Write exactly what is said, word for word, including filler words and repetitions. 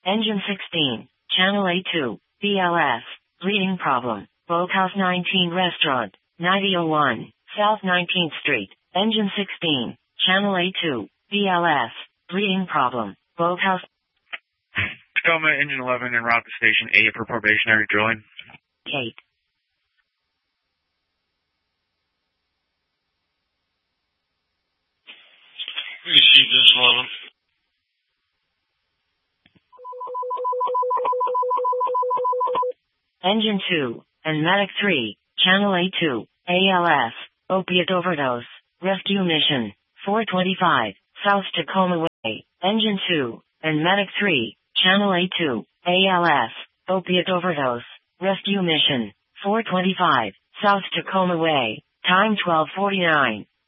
Engine sixteen, Channel A two, B L S, bleeding problem, Boathouse nineteen Restaurant, ninety oh one, South nineteenth Street. Engine sixteen, Channel A two, B L S, bleeding problem, Boathouse. Tacoma, Engine eleven, en route to Station A for probationary drilling. eight. Received this eleven. Engine two, and Medic three, Channel A two, A L S, opiate overdose, rescue mission, four twenty-five, South Tacoma Way. Engine two, and Medic three, Channel A two, A L S, opiate overdose, rescue mission, four twenty-five, South Tacoma Way. Time twelve forty-nine.